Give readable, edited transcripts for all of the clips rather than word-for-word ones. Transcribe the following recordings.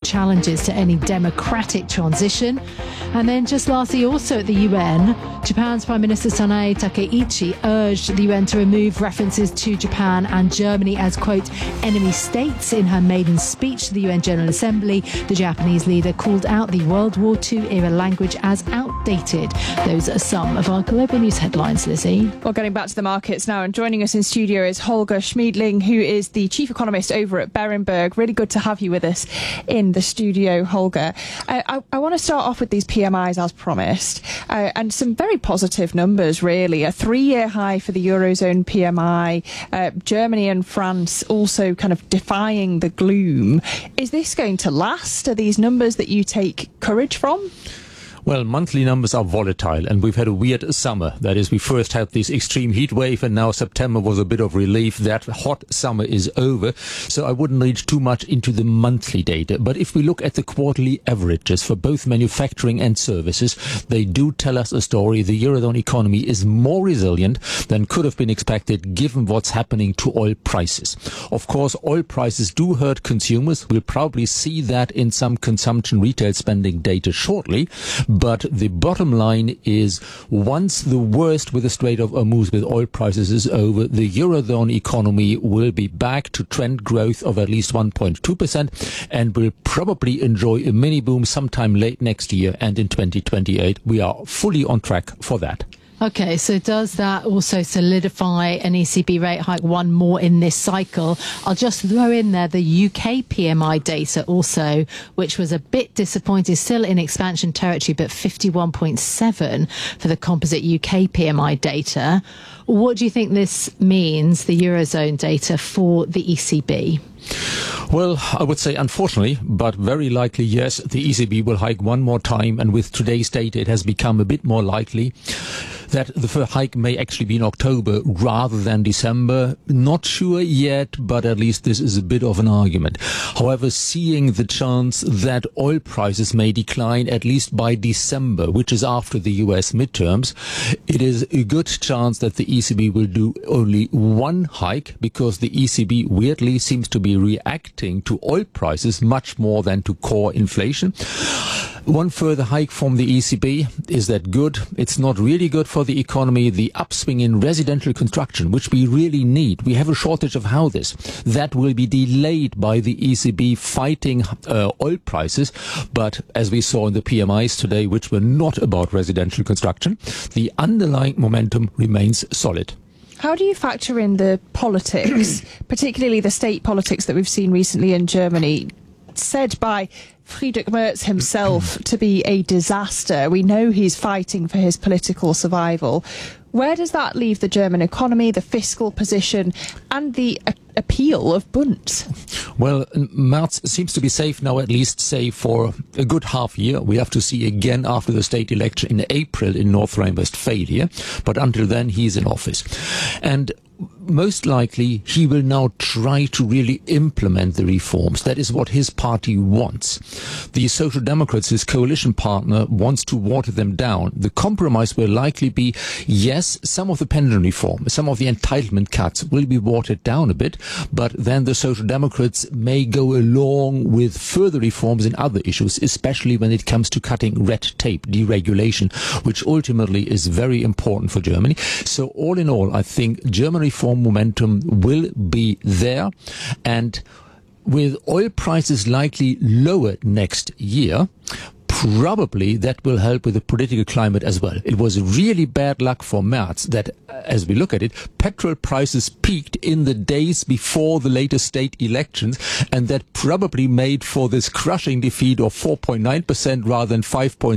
challenges to any democratic transition. And then just lastly, also at the UN, Japan's Prime Minister Sanae Takeichi urged the UN to remove references to Japan and Germany as, quote, enemy states. In her maiden speech to the UN General Assembly, the Japanese leader called out the World War II era language as outdated. Those are some of our global news headlines, Lizzie. Well, getting back to the markets now, and joining us in studio is Holger Schmiedling, who is the chief economist over at Berenberg. Really good to have you with us in the studio, Holger. I want to start off with these PMIs as promised, and some very positive numbers, really. A 3-year high for the Eurozone PMI, Germany and France also kind of defying the gloom. Is this going to last? Are these numbers that you take courage from? Well, monthly numbers are volatile, and we've had a weird summer. That is, we first had this extreme heat wave, and now September was a bit of relief. That hot summer is over, so I wouldn't read too much into the monthly data. But if we look at the quarterly averages for both manufacturing and services, they do tell us a story. The Eurozone economy is more resilient than could have been expected, given what's happening to oil prices. Of course, oil prices do hurt consumers. We'll probably see that in some consumption retail spending data shortly. But the bottom line is, once the worst with the Strait of Hormuz with oil prices is over, the Eurozone economy will be back to trend growth of at least 1.2% and will probably enjoy a mini boom sometime late next year and in 2028. We are fully on track for that. Okay, so does that also solidify an ECB rate hike, one more in this cycle? I'll just throw in there the UK PMI data also, which was a bit disappointing, still in expansion territory, but 51.7 for the composite UK PMI data. What do you think this means, the Eurozone data, for the ECB? Well, I would say unfortunately, but very likely, yes, the ECB will hike one more time. And with today's data, it has become a bit more likely that the first hike may actually be in October rather than December. Not sure yet, but at least this is a bit of an argument. However, seeing the chance that oil prices may decline at least by December, which is after the US midterms, it is a good chance that the ECB will do only one hike, because the ECB weirdly seems to be reacting to oil prices much more than to core inflation. One further hike from the ECB, is that good? It's not really good for the economy. The upswing in residential construction, which we really need, we have a shortage of houses, that will be delayed by the ECB fighting oil prices. But as we saw in the PMIs today, which were not about residential construction, the underlying momentum remains solid. How do you factor in the politics, particularly the state politics that we've seen recently in Germany, said by Friedrich Merz himself to be a disaster? We know he's fighting for his political survival. Where does that leave the German economy, the fiscal position, and the appeal of Bund? Well, Merz seems to be safe now, at least say for a good half year. We have to see again after the state election in April in North Rhine-Westphalia. But until then, he's in office. And most likely, he will now try to really implement the reforms. That is what his party wants. The Social Democrats, his coalition partner, wants to water them down. The compromise will likely be, yes, some of the pension reform, some of the entitlement cuts will be watered down a bit, but then the Social Democrats may go along with further reforms in other issues, especially when it comes to cutting red tape, deregulation, which ultimately is very important for Germany. So all in all, I think German reform momentum will be there, and with oil prices likely lower next year, probably that will help with the political climate as well. It was really bad luck for Merz that, as we look at it, petrol prices peaked in the days before the latest state elections, and that probably made for this crushing defeat of 4.9% rather than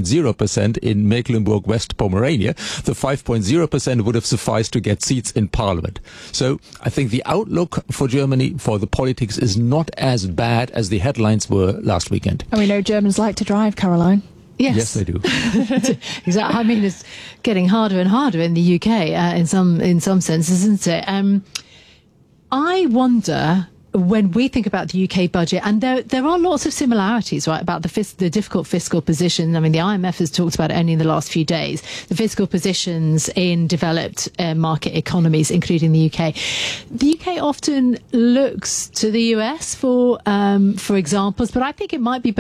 5.0% in Mecklenburg-West Pomerania. The 5.0% would have sufficed to get seats in parliament. So I think the outlook for Germany, for the politics, is not as bad as the headlines were last weekend. And we know Germans like to drive, Caroline. Yes, they do. Exactly. I mean, it's getting harder and harder in the UK in some senses, isn't it? I wonder, when we think about the UK budget, and there are lots of similarities, right, about the difficult fiscal position. I mean, the IMF has talked about it only in the last few days. The fiscal positions in developed market economies, including the UK. The UK often looks to the US for examples, but I think it might be